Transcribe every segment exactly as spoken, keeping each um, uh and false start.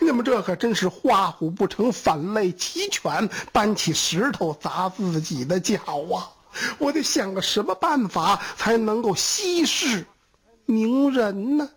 你们这可真是画虎不成反类齐全，搬起石头砸自己的脚啊！我得想个什么办法才能够息事宁人呢？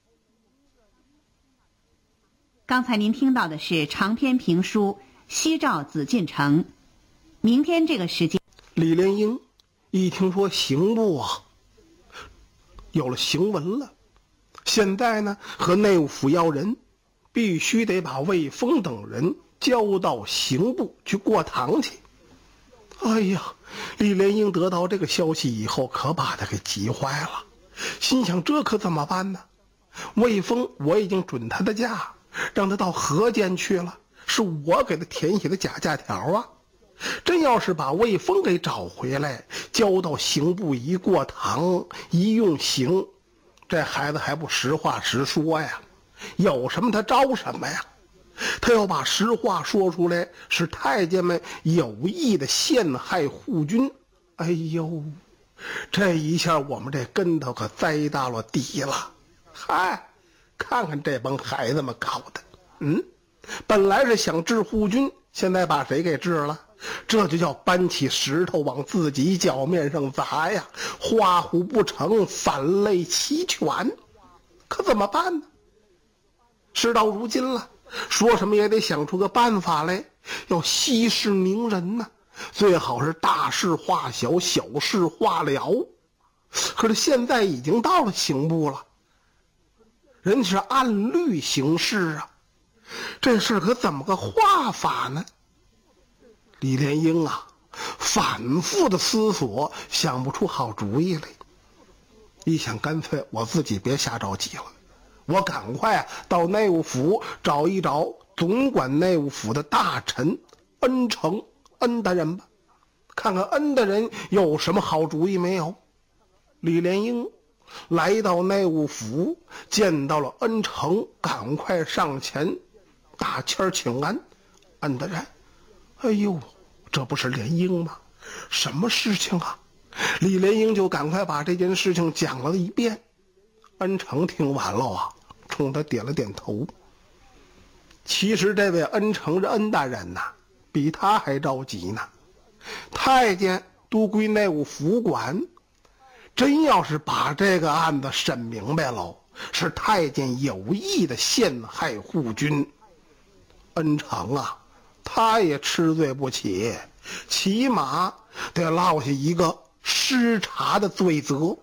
刚才您听到的是长篇评书《西照紫禁城》。明天这个时间， 李莲英一听说刑部啊有了行文了，现在呢和内务府要人，必须得把魏峰等人交到刑部去过堂去。哎呀，李莲英得到这个消息以后，可把他给急坏了，心想这可怎么办呢？魏峰我已经准他的假，让他到河间去了，是我给他填写的假假条啊！真要是把魏峰给找回来，交到刑部一过堂一用刑，这孩子还不实话实说呀？有什么他招什么呀？他要把实话说出来，是太监们有意的陷害护军。哎呦，这一下我们这跟头可栽大了底了。嗨，看看这帮孩子们搞的，嗯，本来是想治护军，现在把谁给治了？这就叫搬起石头往自己脚面上砸呀！画虎不成反类齐全，可怎么办呢？事到如今了，说什么也得想出个办法来，要息事宁人呢，最好是大事化小，小事化了。可是现在已经到了刑部了，人是按律行事啊，这事可怎么个化法呢？李莲英啊反复的思索，想不出好主意来。一想，干脆我自己别瞎着急了，我赶快到内务府找一找总管内务府的大臣恩成恩大人吧，看看恩大人有什么好主意没有。李莲英来到内务府，见到了恩成，赶快上前大谦请安。恩大人，哎呦，这不是莲英吗？什么事情啊？李莲英就赶快把这件事情讲了一遍。恩成听完了啊，冲他点了点头。其实这位恩成这恩大人呐，比他还着急呢。太监都归内务府管，真要是把这个案子审明白了，是太监有意的陷害护军。恩成啊，他也吃罪不起，起码得落下一个失察的罪责。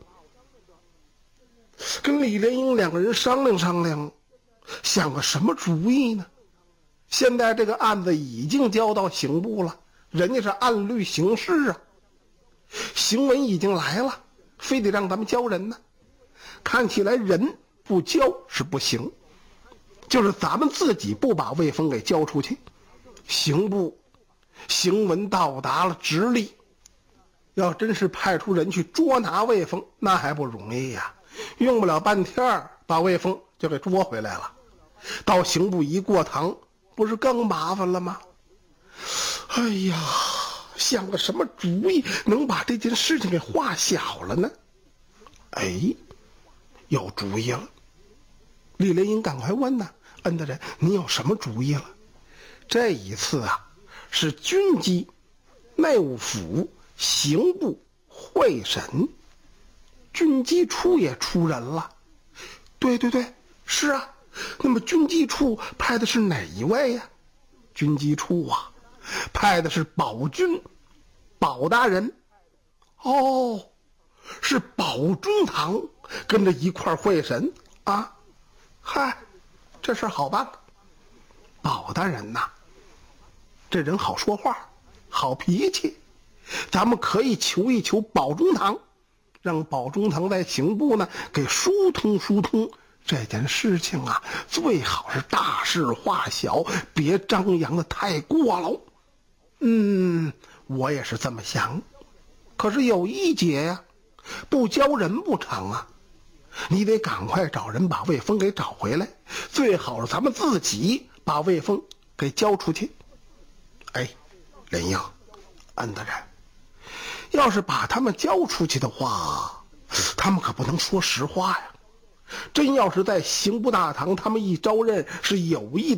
跟李莲英两个人商量商量，想个什么主意呢？现在这个案子已经交到刑部了，人家是按律行事啊，行文已经来了，非得让咱们交人呢。看起来人不交是不行，就是咱们自己不把魏峰给交出去，刑部行文到达了直隶，要真是派出人去捉拿魏峰，那还不容易呀、啊，用不了半天把魏峰就给捉回来了。到刑部一过堂，不是更麻烦了吗？哎呀，想个什么主意能把这件事情给化小了呢？哎，有主意了。李莲英赶快问呢，恩大人，你有什么主意了？这一次啊，是军机、内务府、刑部会审，军机处也出人了。对对对，是啊。那么军机处派的是哪一位呀、啊？军机处啊，派的是保军保大人。哦，是保中堂跟着一块会审啊。嗨，这事儿好办了。保大人呐、啊，这人好说话，好脾气，咱们可以求一求保中堂，让保中堂在刑部呢给疏通疏通这件事情啊，最好是大事化小，别张扬的太过了。嗯，我也是这么想。可是有一节呀、啊，不交人不成啊，你得赶快找人把魏峰给找回来，最好是咱们自己把魏峰给交出去。哎，莲英，恩大人，要是把他们交出去的话，他们可不能说实话呀。真要是在刑部大堂，他们一招认是有意